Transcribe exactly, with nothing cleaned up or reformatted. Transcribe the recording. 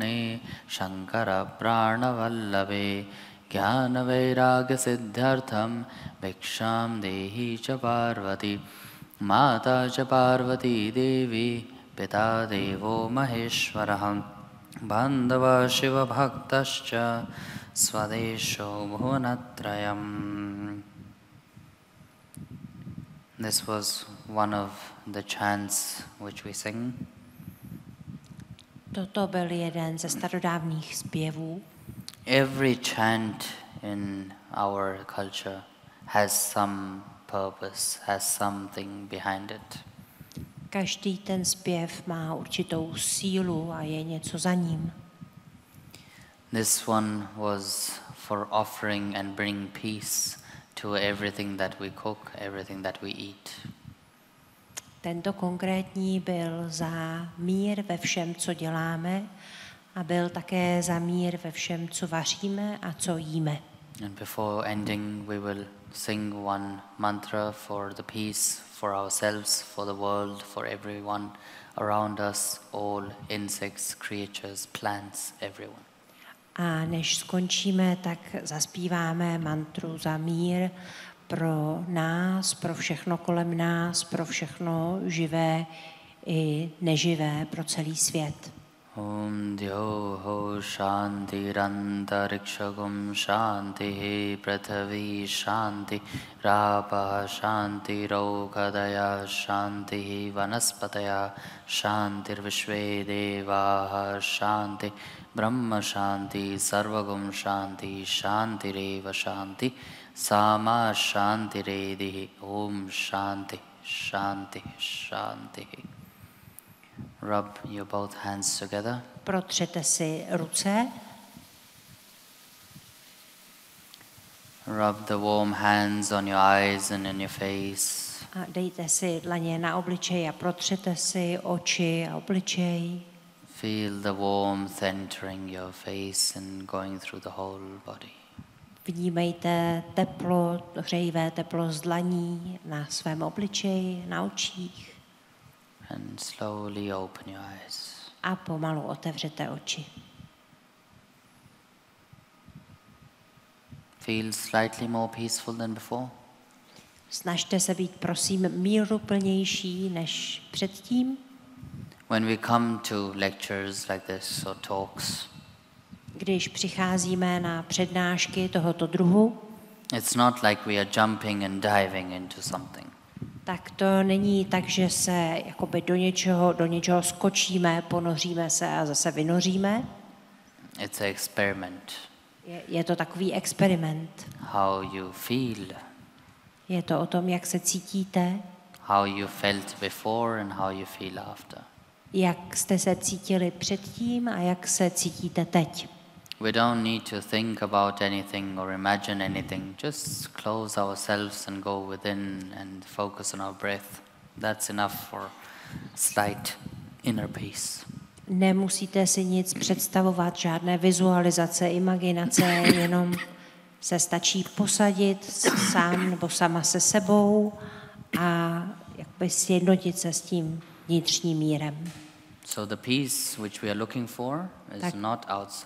Mune Shankara Pranavallabe Jnana Vairagya Siddhartham Bhiksham Dehi Cha Parvati Mata Cha Parvati Devi Pita Devo Maheshwaraham Bandhava Shiva Bhaktascha Swadesho Bhuvanatrayam. This was one of the chants which we sing. Toto byl jeden ze starodávných zpěvů. Every chant in our culture has some purpose, has something behind it. Každý ten zpěv má určitou sílu a je něco za ním. This one was for offering and bringing peace to everything that we cook, everything that we eat. Tento konkrétní byl za mír ve všem, co děláme, a byl také za mír ve všem, co vaříme a co jíme. And before ending, we will sing one mantra for the peace, for ourselves, for the world, for everyone around us, all insects, creatures, plants, everyone. A než skončíme, tak zaspíváme mantru za mír pro nás, pro všechno kolem nás, pro všechno živé i neživé, pro celý svět. Om Dyoho Shantirantariksha Shanti Prathavi Shanti Rapa Shanti Raukadaya Shanti Vanaspataya Shantir Vishve Devaha Shanti Brahma Shanti Sarvagum Shanti Shantireva Shanti Sama Shantiredihi Om Shanti Shanti Shanti. Rub your both hands together. Protřete si ruce. Rub the warm hands on your eyes and in your face. A dejte si dlaně na obličej a protřete si oči a obličej. Feel the warmth entering your face and going through the whole body. Vnímejte teplo, hřejivé teplo z dlaní na svém obličeji, na očích. And slowly open your eyes. A pomalu otevřete oči. Feel slightly more peaceful than before. Snažte se být, prosím, míruplnější než předtím. When we come to lectures like this or talks, Když přicházíme na přednášky tohoto druhu, it's not like we are jumping and diving into something. tak to není tak, že se jakoby do něčeho, do něčeho skočíme, ponoříme se a zase vynoříme. It's an experiment. Je, je to takový experiment. How you feel, Je to o tom, jak se cítíte, how you felt before and how you feel after. jak jste se cítili předtím a jak se cítíte teď. We don't need to think about anything or imagine anything. Just close ourselves and go within and focus on our breath. That's enough for slight inner peace. Nemusíte si nic představovat, žádné vizualizace, imaginace, jenom se stačí posadit sám nebo sama se sebou a jakby sjednotit se s tím vnitřním mírem. So the peace which we are looking for is Tak. not outside.